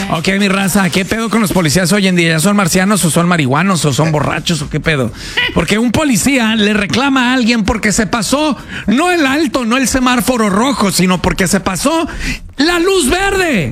Ok, mi raza, ¿qué pedo con los policías hoy en día? ¿Ya son marcianos o son marihuanos o son borrachos o qué pedo? Porque un policía le reclama a alguien porque se pasó no el alto, no el semáforo rojo, sino porque se pasó la luz verde.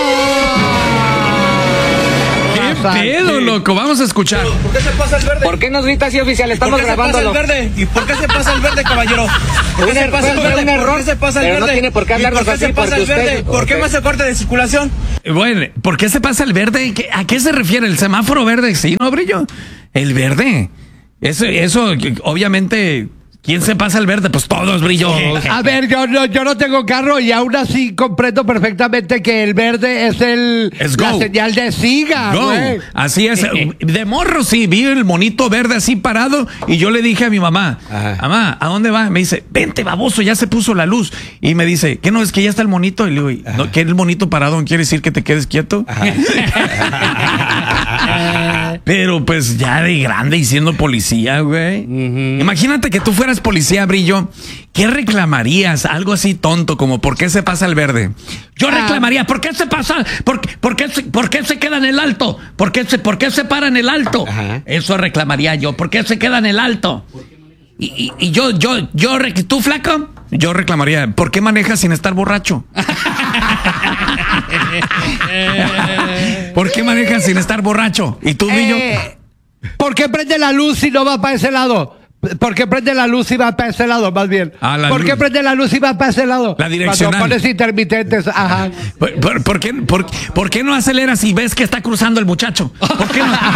¿Qué pedo, loco? Vamos a escuchar. ¿Por qué se pasa el verde? ¿Por qué nos grita así, oficial? Estamos grabándolo. ¿Por qué se pasa el verde? ¿Y por qué se pasa el verde, caballero? ¿Por qué se pasa el verde? Un error, ¿Por qué se pasa el pero verde? no tiene por qué hablarnos ¿Por qué así, se pasa porque el verde? usted- ¿Por qué me hace corte de circulación? Bueno, ¿por qué se pasa el verde? ¿A qué se refiere? ¿El semáforo verde? Sí, ¿no, Brillo? El verde. Eso obviamente... ¿Quién se pasa el verde? Pues todos, Brillo. A ver, yo no tengo carro y aún así comprendo perfectamente que el verde es la go. señal de siga, Go. güey. Así es. De morro, sí, vi el monito verde así parado y yo le dije a mi mamá, mamá, ¿a dónde va? Me dice, vente, baboso, ya se puso la luz. Y me dice, ¿qué no es que ya está el monito? Y le digo, ¿no, que el monito parado no quiere decir que te quedes quieto? Pero pues ya de grande y siendo policía, güey. Imagínate que tú fueras policía, Brillo. ¿Qué reclamarías? Algo así tonto como ¿por qué se pasa el verde? Yo reclamaría, ¿por qué se pasa? ¿Por qué se queda en el alto? ¿Por qué se para en el alto? Eso reclamaría yo. ¿Por qué se queda en el alto? Y ¿tú, flaco? Yo reclamaría, ¿por qué manejas sin estar borracho? ¿Por qué manejas sin estar borracho? ¿Y tú, Brillo? ¿Por qué prende la luz si no va para ese lado? ¿Por qué prende la luz y va para ese lado, más bien? ¿Por qué prende la luz y va para ese lado? La direccional. Cuando pones intermitentes, ajá. ¿Por qué no aceleras y ves que está cruzando el muchacho? ¿Por qué no?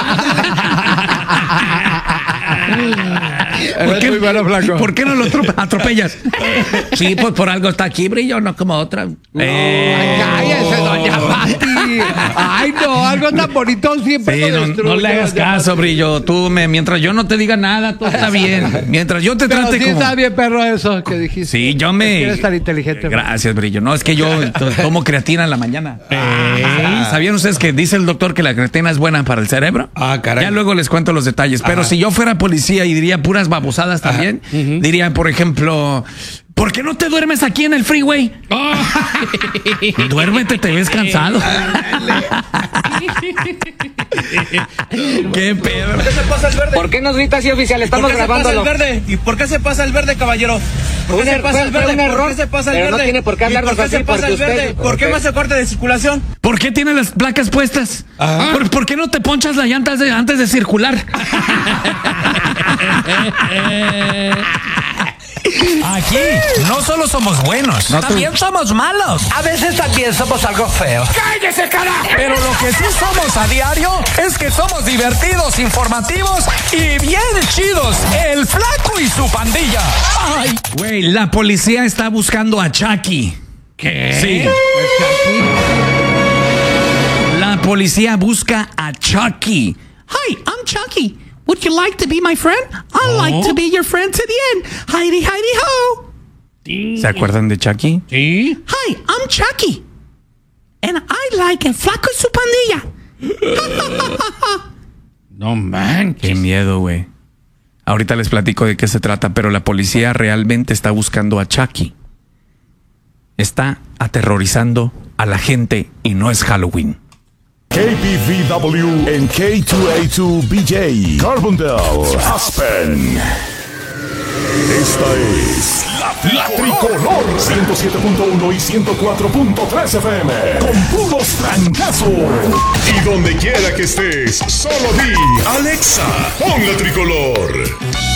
Muy bueno, flaco. ¿Por qué no lo atropellas? Sí, pues por algo está aquí, Brillo, no como otra. Cállese, doña Pati. Ay, no, algo tan bonito siempre Sí, lo destruye, no le hagas doña caso, Pati. Brillo. Mientras yo no te diga nada, todo está bien. Mientras yo te Pero trate sí como... está bien, perro, eso que dijiste. Sí, yo Es me... que eres tan inteligente. Gracias, Brillo. No, es que yo tomo creatina en la mañana. ¿Sabían ustedes que dice el doctor que la creatina es buena para el cerebro? Ah, caray. Ya luego les cuento los detalles. Pero si yo fuera policía y diría puras babosadas también, diría, por ejemplo... ¿Por qué no te duermes aquí en el freeway? Duérmete, te ves cansado. ¿Qué pedo? ¿Por qué se pasa el verde? ¿Por qué nos grita así, oficial? ¿Por Estamos qué se pasa grabándolo. el verde? ¿Y por qué se pasa el verde, caballero? ¿Por qué se pasa el verde? Un error, ¿Por qué se pasa el pero verde? no tiene por qué ¿Y hablarnos ¿Por qué se así, pasa porque el verde? usted- ¿Por qué me hace corte de circulación? ¿Por qué tienes las placas puestas? ¿Por qué no te ponchas la llanta antes de circular? Aquí no solo somos buenos, también somos malos. A veces también somos algo feos. ¡Cállese, carajo! Pero lo que sí somos a diario es que somos divertidos, informativos y bien chidos. El Flaco y su pandilla. Ay, güey, la policía está buscando a Chucky. ¿Qué? Sí. La policía busca a Chucky. Hi, I'm Chucky. Would you like to be my friend? I'd like to be your friend to the end. Heidi, Heidi, ho. ¿Se acuerdan de Chucky? Sí. Hi, I'm Chucky. And I like a Flaco y su pandilla. No manches. Qué miedo, güey. Ahorita les platico de qué se trata, pero la policía realmente está buscando a Chucky. Está aterrorizando a la gente y no es Halloween. KPVW en K2A2BJ, Carbondale, Aspen. Esta es la Tricolor 107.1 y 104.3 FM. Con puros trancazos. Y donde quiera que estés, solo di Alexa, pon la Tricolor.